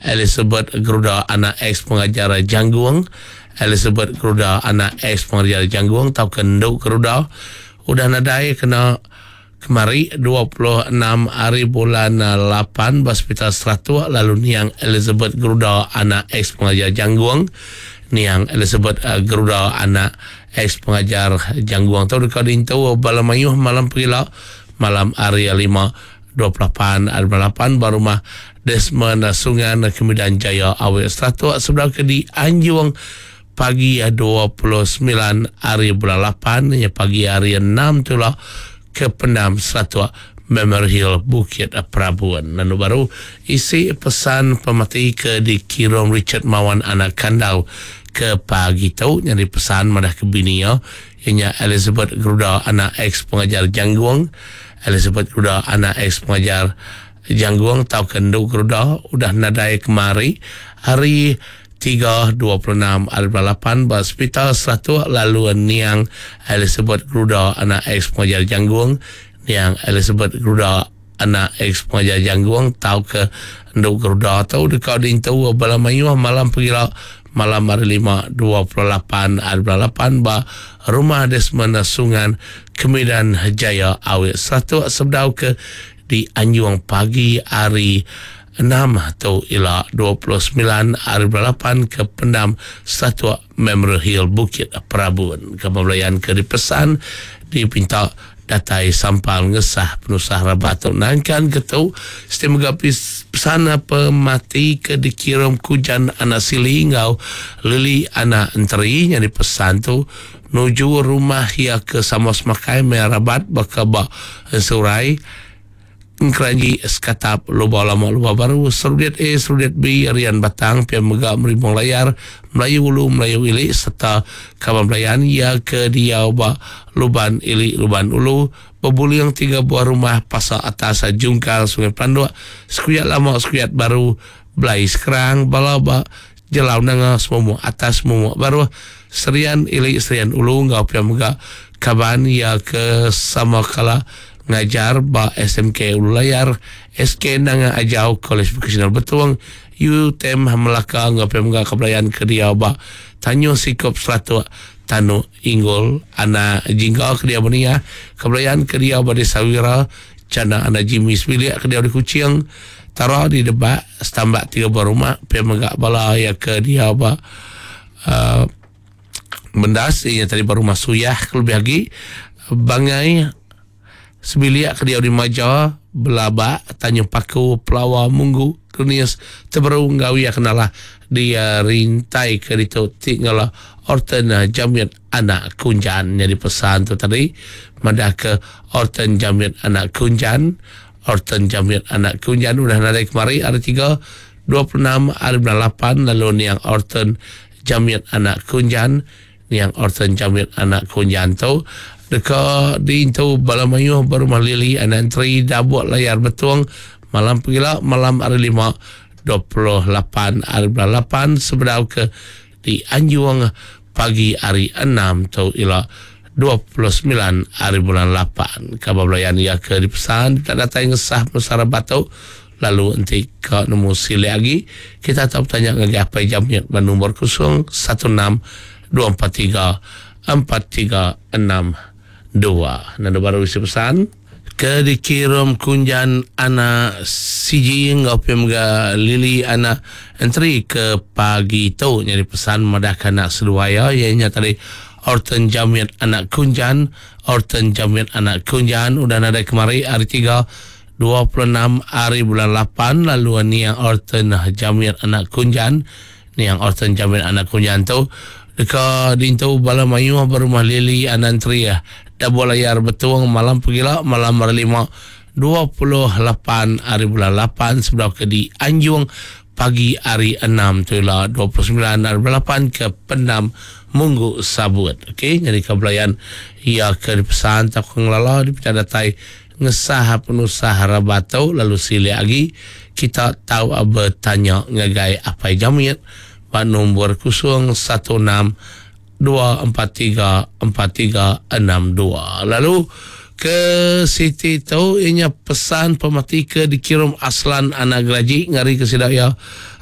Elizabeth Geruda anak ex pengajar Jangguang. Elizabeth Geruda anak ex pengajar Jangguang tau kenduk Geruda udah nadai kena kemari 26 hari bulan 8 hospital Seratua. Lalu niang Elizabeth Geruda anak ex pengajar Jangguang, niang Elizabeth Geruda anak ex pengajar Jangguang tau dekat dintu Balamayuh malam pila malam hari 5 28 hari 8 baru mah Desmond Sungan Kemudian Jaya Awet Seratua sebelah ke di Anjuang pagi 29 hari bulan 8 ya pagi hari 6 tu lah ke Pendam Seratua Memory Hill Bukit Prabuan. Lalu baru isi pesan pemati ke dikirim Richard Mawan anak Kandau ke pagi tu nyari pesan madah ke bini ya ianya Elizabeth Geruda anak ex pengajar Jangguang. Elizabeth Geruda anak ex pengajar Jangguang tau kenduk Geruda udah nadai kemari hari 3.26 hari 8 hospital Seratua. Lalu niang Elizabeth Geruda anak ex pengajar Jangguang, niang Elizabeth Geruda anak ex pengajar Jangguang tau ke nduk Geruda tau dekat dintu Balamayuh malam pagi malam hari 5.28 hari 8 ba rumah Desmond Sungan Kemudian Jaya Awet Seratua sebdau ke di Anjuang pagi hari 6 atau ila 29 hari 8 ke Pendam Seratua Memory Hill Bukit Prabuan. Kemulayan ke dipesan dipinta datai sampal ngesah penusah rabatuk nangkan ketau setemoga pesan pemati ke dikirim kujan anak sili ngau lili anak enteri yang dipesan tu nuju rumah ya ke Samos Makai merabat bakaba surai Keranji Eskatap Lubah Lama Lubah Baru Serudet A Serudet B Rian Batang Pian Megak Merimbang Layar Melayu Ulu Melayu Ili serta Kawan Belayan ya ke Diau Luban Ili Luban Ulu Bebuliang 3 buah rumah Pasar Atas Jungkal Sungai Pandua Sekuyat Lama Sekuyat Baru Belai Sekerang Balaba Jelau Nanga Semua Atas Semua Baru Serian Ili Serian Ulu Ngau Pian Megak Kaban ya ke Samakala ngajar ba SMK Ulu Layar SK Nanga Ajau College Vocational Betuang UTM Melaka ngapai mga kabelayan kedia ba Tanyo Sikop Seratua Tanu Inggol ana Jingga kedia Benia kabelayan kedia ba Desa Wira Cana ana Jimmy Smilia kedia di Kucing Tara di Debak Stambak 3 buah rumah pe mga bala ya kedia ba Mendas ini tadi baru masuk ya lebih lagi Bangai Sebilia ke dia di Majawa Belaba Tanjung Paku Pelawa Munggu Kurnias terbaru ngawi kenalah dia rintai ke itu tinggal Orten Jamiat Anak Kunjan jadi pesan tu tadi madah ke Orten Jamiat Anak Kunjan Orten Jamiat Anak Kunjan udah naik kemari hari 3 26 hari 8 lalu yang Orten Jamiat Anak Kunjan yang Orten Jamiat Anak Kunjan tu dekat di itu Balamayuh baru malili anak tri dabuk layar betuang malam pagila malam hari 5 28 hari 8 sebedau ke di Anjuang pagi hari 6 atau ila 29 hari bulan 8 kabablayan ya ke dipesan tak datang ngesah musara batu lalu nanti ke nemu sili lagi kita tak tanya lagi apa jamnya nomor 016 243 4362 nanda baru isi pesan ke dikirim kunjan anak siji ngau pemga lili anak entry ke pagi tu nyari pesan madahkan anak seduaya ianya tadi Orten Jamiat Anak Kunjan Orten Jamiat Anak Kunjan udah nada kemari hari 3 26 hari bulan 8 lalu ni yang Orten Jamiat Anak Kunjan ni yang Orten Jamiat Anak Kunjan tu dekat dintu Balamayuh berumah lili anantri ya Dabul Layar Betuang malam pagila malam hari 5 28 hari bulan 8 sebelah ke di Anjuang pagi hari 6 tu lah 29 hari 8 ke Pendam Munggu Sabut. Okey, jadi kabelayan ia ke pesan tak ngelala di pecadatai ngesah penusah rabatau lalu sili lagi kita tahu apa tanya ngagai apa jamiat pak nombor 016 243 4362. Lalu ke Siti tahu ianya pesan pemati ke dikirim Aslan anak Geraji ngari ke sidaya